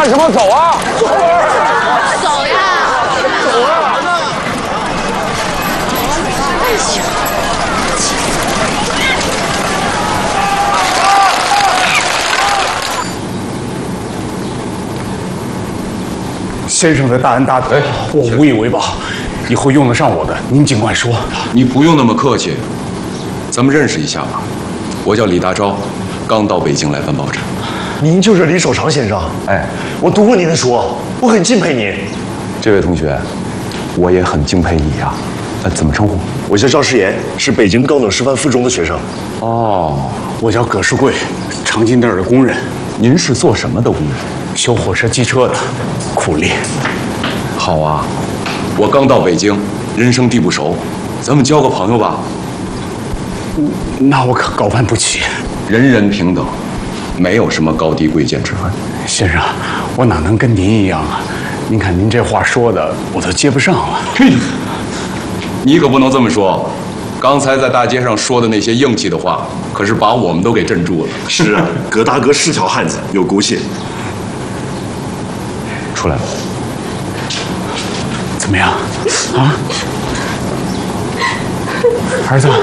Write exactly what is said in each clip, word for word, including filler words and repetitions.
干什么？走啊！ 走呀！ 走啊！ 哎呀！ 先生的大恩大德，我无以为报。以后用得上我的，您尽管说。 你不用那么客气，咱们认识一下吧。我叫李大钊，刚到北京来办报纸。 您就是李守常先生？ 哎， 我读过您的书，我很敬佩您。 这位同学，我也很敬佩你呀。呃，怎么称呼？ 我叫赵世言，是北京高等师范附中的学生。 哦， 我叫葛世贵，长津那儿的工人。 您是做什么的工人？ 修火车、机车的，苦力。 好啊，我刚到北京，人生地不熟，咱们交个朋友吧。 那我可高攀不起。 人人平等，没有什么高低贵贱之分。 先生，我哪能跟您一样啊？您看您这话说的，我都接不上了。 嘿，你可不能这么说。刚才在大街上说的那些硬气的话，可是把我们都给镇住了。 是啊，葛大哥是条汉子，有骨气。 出来吧。 怎么样？啊？儿子。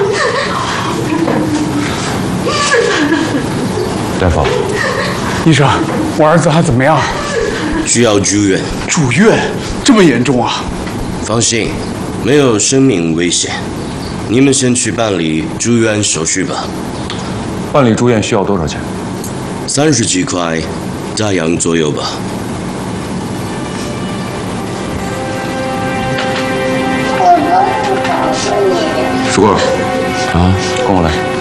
大夫， 医生，我儿子还怎么样？ 需要住院。 住院？这么严重啊？ 放心，没有生命危险。你们先去办理住院手续吧。 办理住院需要多少钱？ 三十几块，大洋左右吧。 叔，啊，跟我来。